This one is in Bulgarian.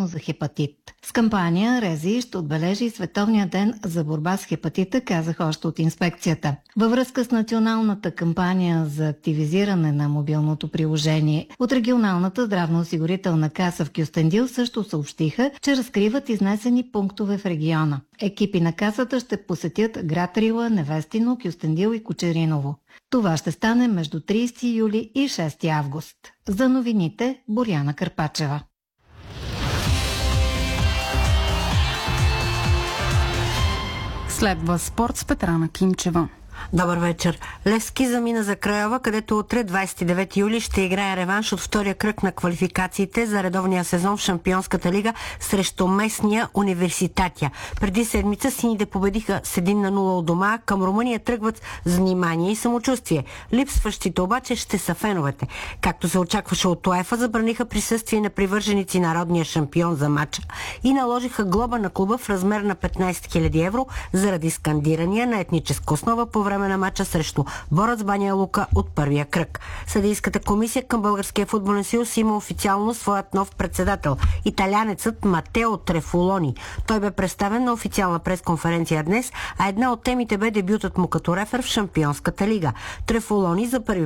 специално за хепатит. С кампания РЗИ ще отбележи Световния ден за борба с хепатита, казах още от инспекцията. Във връзка с националната кампания за активизиране на мобилното приложение, от регионалната здравноосигурителна каса в Кюстендил също съобщиха, че разкриват изнесени пунктове в региона. Екипи на касата ще посетят град Рила, Невестино, Кюстендил и Кочериново. Това ще стане между 30 юли и 6 август. За новините Боряна Карпачева. Следва спорт с Петрана Кимчева. Добър вечер. Левски замина за Крайова, където утре, 29 юли, ще играе реванш от втория кръг на квалификациите за редовния сезон в Шампионската лига срещу местния Университатия. Преди седмица сините победиха с 1-0 от дома. Към Румъния тръгват с внимание и самочувствие. Липсващите обаче ще са феновете. Както се очакваше от УЕФА, забраниха присъствие на привърженици народния шампион за матча и наложиха глоба на клуба в размер на 15 000 евро заради скандирания на етническа основа по време на матча срещу Борец Баня Лука от първия кръг. Съдийската комисия към Българския футболен съюз има официално своят нов председател – италянецът Матео Трефолони. Той бе представен на официална пресконференция днес, а една от темите бе дебютът му като рефер в Шампионската лига. Трефолони за първи